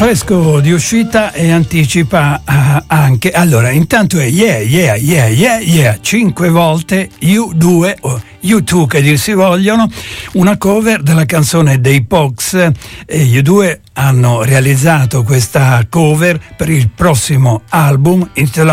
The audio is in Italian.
fresco di uscita e anticipa anche, allora intanto è yeah 5 volte U2 o U2 che dir si vogliono, una cover della canzone dei Pogues, e U2 hanno realizzato questa cover per il prossimo album intitolato